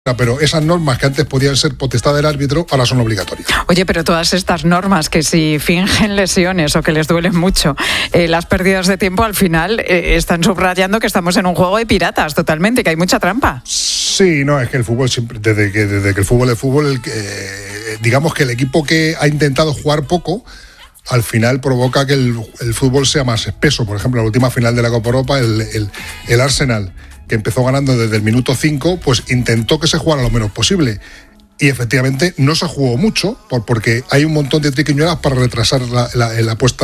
pero esas normas que antes podían ser potestad del árbitro ahora son obligatorias. Oye, pero todas estas normas que si fingen lesiones o que les duelen mucho las pérdidas de tiempo, al final están subrayando que estamos en un juego de piratas totalmente, que hay mucha trampa. Sí, no, es que el fútbol siempre, desde que el fútbol es fútbol, digamos que el equipo que ha intentado jugar poco, al final provoca que el fútbol sea más espeso. Por ejemplo, la última final de la Copa Europa, el Arsenal, que empezó ganando desde el minuto 5, pues intentó que se jugara lo menos posible. Y efectivamente no se jugó mucho, porque hay un montón de triquiñuelas para retrasar la puesta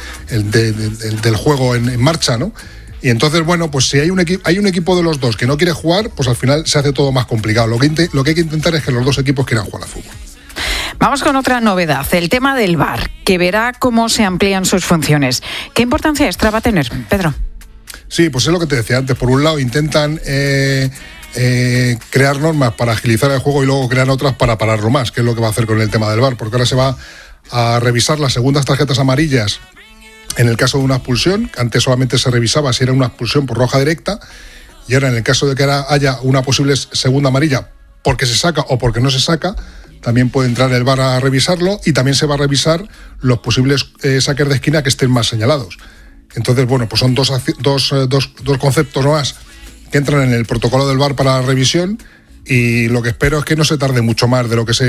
del juego en marcha, ¿no? Y entonces, bueno, pues si hay un equipo de los dos que no quiere jugar, pues al final se hace todo más complicado. Lo que hay que intentar es que los dos equipos quieran jugar al fútbol. Vamos con otra novedad, el tema del VAR, que verá cómo se amplían sus funciones. ¿Qué importancia extra va a tener, Pedro? Sí, pues es lo que te decía antes. Por un lado intentan crear normas para agilizar el juego y luego crean otras para pararlo más, que es lo que va a hacer con el tema del VAR, porque ahora se va a revisar las segundas tarjetas amarillas en el caso de una expulsión. Antes solamente se revisaba si era una expulsión por roja directa, y ahora en el caso de que haya una posible segunda amarilla porque se saca o porque no se saca, también puede entrar el VAR a revisarlo, y también se va a revisar los posibles saques de esquina que estén más señalados. Entonces, bueno, pues son dos conceptos más que entran en el protocolo del VAR para la revisión, y lo que espero es que no se tarde mucho más de lo que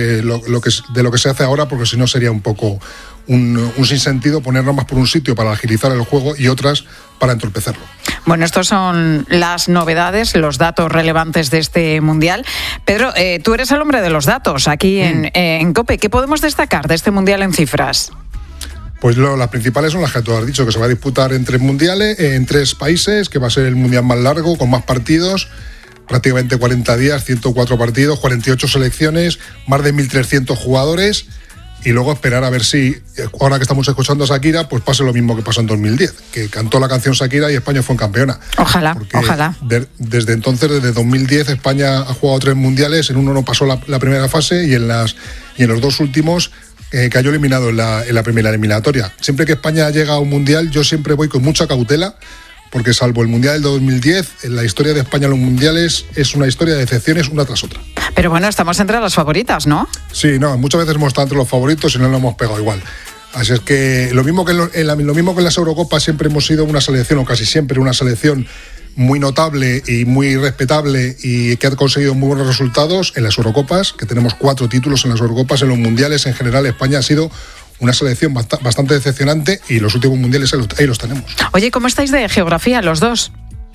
se hace ahora, porque si no sería un poco un sinsentido poner normas por un sitio para agilizar el juego y otras para entorpecerlo. Bueno, estos son las novedades, los datos relevantes de este Mundial. Pedro, tú eres el hombre de los datos aquí en COPE. ¿Qué podemos destacar de este Mundial en cifras? Pues las principales son las que tú has dicho, que se va a disputar en 3 mundiales, en 3 países, que va a ser el mundial más largo, con más partidos, prácticamente 40 días, 104 partidos, 48 selecciones, más de 1.300 jugadores, y luego esperar a ver si, ahora que estamos escuchando a Shakira, pues pase lo mismo que pasó en 2010, que cantó la canción Shakira y España fue campeona. Ojalá, ojalá. Desde entonces, desde 2010, España ha jugado 3 mundiales, en uno no pasó la primera fase, y en los 2 últimos cayó eliminado en la primera eliminatoria. Siempre que España llega a un mundial, yo siempre voy con mucha cautela, porque salvo el mundial del 2010, la historia de España en los mundiales es una historia de decepciones una tras otra. Pero bueno, estamos entre las favoritas, ¿no? Sí, no, muchas veces hemos estado entre los favoritos y no lo hemos pegado igual. Así es que lo mismo que en las Eurocopas siempre hemos sido una selección, o casi siempre una selección muy notable y muy respetable, y que ha conseguido muy buenos resultados en las Eurocopas, que tenemos 4 títulos en las Eurocopas. En los mundiales en general España ha sido una selección bastante decepcionante, y los últimos mundiales ahí los tenemos. Oye, ¿cómo estáis de geografía los dos?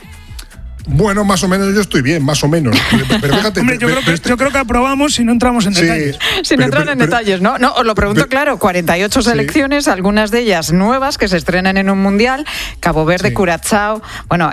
Bueno, más o menos yo estoy bien, más o menos. Pero fíjate, hombre, yo creo que aprobamos si no entramos en detalles. Sin entrar en detalles, ¿no? No, os lo pregunto claro, 48 selecciones, algunas de ellas nuevas que se estrenan en un mundial, Cabo Verde, Curazao, bueno,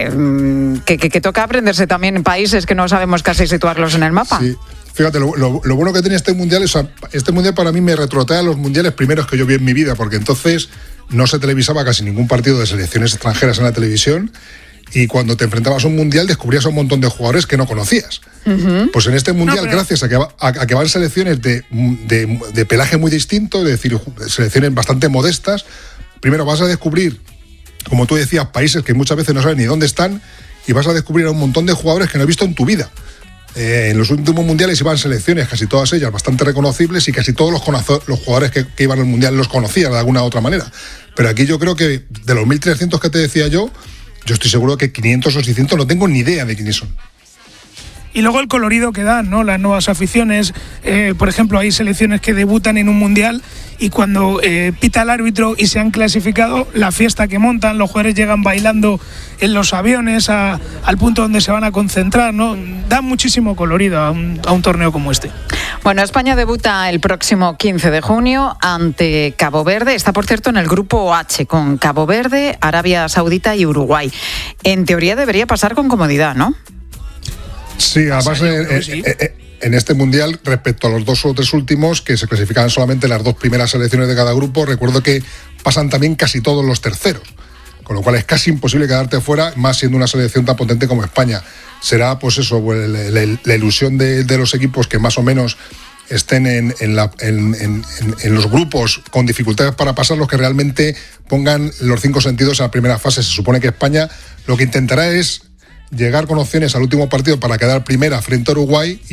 que toca aprenderse también en países que no sabemos casi situarlos en el mapa. Sí. Fíjate, lo bueno que tiene este mundial es, este mundial para mí me retrotrae a los mundiales primeros que yo vi en mi vida, porque entonces no se televisaba casi ningún partido de selecciones extranjeras en la televisión, y cuando te enfrentabas a un mundial descubrías a un montón de jugadores que no conocías. Uh-huh. Pues en este mundial, gracias a que van selecciones de pelaje muy distinto, es decir, selecciones bastante modestas, primero vas a descubrir, como tú decías, países que muchas veces no sabes ni dónde están, y vas a descubrir a un montón de jugadores que no has visto en tu vida. En los últimos mundiales iban selecciones, casi todas ellas bastante reconocibles, y casi todos los jugadores que iban al mundial los conocías de alguna u otra manera. Pero aquí yo creo que de los 1.300 que te decía yo estoy seguro que 500 o 600 no tengo ni idea de quiénes son. Y luego el colorido que dan, ¿no? Las nuevas aficiones. Por ejemplo, hay selecciones que debutan en un mundial, y cuando pita el árbitro y se han clasificado, la fiesta que montan, los jugadores llegan bailando en los aviones al punto donde se van a concentrar, ¿no? Da muchísimo colorido a un torneo como este. Bueno, España debuta el próximo 15 de junio ante Cabo Verde. Está, por cierto, en el grupo H, con Cabo Verde, Arabia Saudita y Uruguay. En teoría debería pasar con comodidad, ¿no? Sí, además en este mundial, respecto a los 2 o 3 últimos, que se clasificaban solamente las 2 primeras selecciones de cada grupo, recuerdo que pasan también casi todos los terceros, con lo cual es casi imposible quedarte fuera, más siendo una selección tan potente como España. Será pues eso, la ilusión de los equipos que más o menos estén en los grupos con dificultades para pasar, los que realmente pongan los 5 sentidos en la primera fase. Se supone que España lo que intentará es llegar con opciones al último partido para quedar primera frente a Uruguay